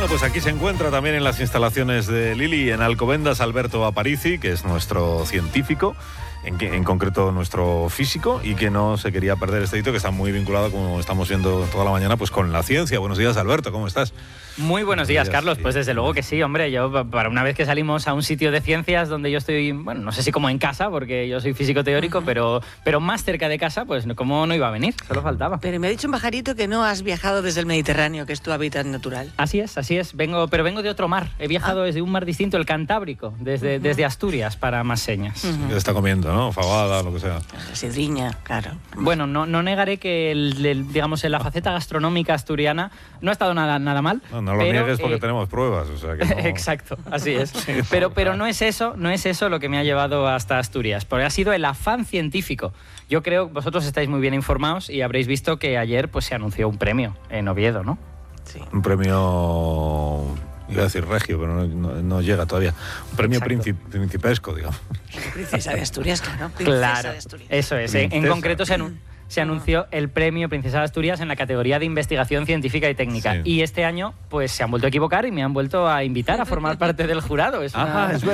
Bueno, pues aquí se encuentra también en las instalaciones de Lili, en Alcobendas, Alberto Aparici, que es nuestro científico, en concreto nuestro físico, y que no se quería perder este hito, que está muy vinculado, como estamos viendo toda la mañana, pues con la ciencia. Buenos días, Alberto, ¿cómo estás? Muy buenos días, Carlos. Pues desde luego que sí, hombre. Yo, para una vez que salimos a un sitio de ciencias donde yo estoy, bueno, no sé si como en casa, porque yo soy físico teórico, pero más cerca de casa, pues ¿cómo no iba a venir? Solo faltaba. Pero me ha dicho un pajarito que no has viajado desde el Mediterráneo, que es tu hábitat natural. Así es. Vengo de otro mar. He viajado desde un mar distinto, el Cantábrico, desde Asturias, para más señas. ¿Qué está comiendo, no? Fabada, lo que sea. La sidriña, claro. Bueno, no negaré que digamos, en la faceta gastronómica asturiana no ha estado nada mal. No lo niegues porque tenemos pruebas, o sea que no... Exacto, así es. Pero no es eso lo que me ha llevado hasta Asturias, porque ha sido el afán científico. Yo creo que vosotros estáis muy bien informados y habréis visto que ayer pues se anunció un premio en Oviedo, ¿no? Sí. Un premio... Iba a decir regio, pero no llega todavía. Un premio principesco, digamos. Princesa de Asturias, claro. Claro, de Asturias. Eso es. En concreto se anunció el premio Princesa de Asturias en la categoría de investigación científica y técnica. Sí. Y este año pues se han vuelto a equivocar y me han vuelto a invitar a formar parte del jurado. Es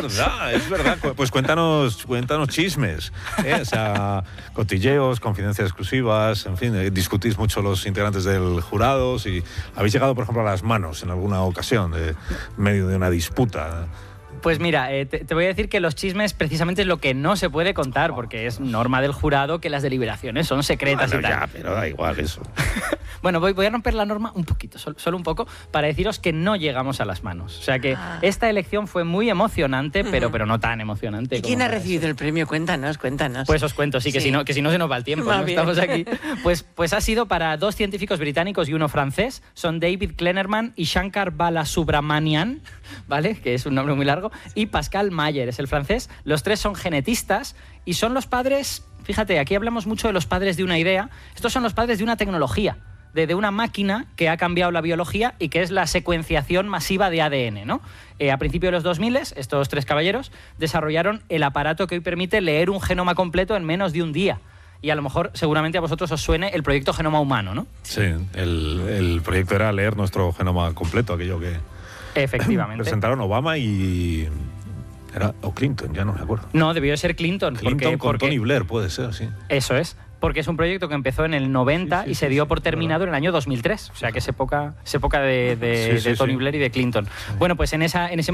verdad. Pues cuéntanos chismes, ¿eh? O sea, cotilleos, confidencias exclusivas, en fin, discutís mucho los integrantes del jurado. Si habéis llegado, por ejemplo, a las manos en alguna ocasión, en medio de una disputa. Pues mira, te voy a decir que los chismes precisamente es lo que no se puede contar, porque es norma del jurado que las deliberaciones son secretas y tal. Ya, pero da igual eso. Bueno, voy a romper la norma un poquito, solo un poco, para deciros que no llegamos a las manos. O sea que esta elección fue muy emocionante, pero no tan emocionante. ¿Y quién ha recibido el premio? Cuéntanos. Pues os cuento, que si no se nos va el tiempo, ¿no? Estamos aquí. Pues ha sido para 2 científicos británicos y uno francés, son David Kleinerman y Shankar Balasubramanian, ¿vale? Que es un nombre muy largo, y Pascal Mayer, es el francés. Los 3 son genetistas y son los padres, fíjate, aquí hablamos mucho de los padres de una idea, estos son los padres de una tecnología, de una máquina que ha cambiado la biología y que es la secuenciación masiva de ADN, ¿no? A principios de los 2000, estos 3 caballeros desarrollaron el aparato que hoy permite leer un genoma completo en menos de un día. Y a lo mejor, seguramente a vosotros os suene el proyecto Genoma Humano, ¿no? Sí, el proyecto era leer nuestro genoma completo, aquello que... Efectivamente. Presentaron Obama y... o Clinton, ya no me acuerdo. No, debió de ser Clinton. Con Tony Blair, puede ser, sí. Eso es. Porque es un proyecto que empezó en el 90 y se dio por terminado en el año 2003. O sea que es época de Tony Blair y de Clinton. Sí. Bueno, pues en ese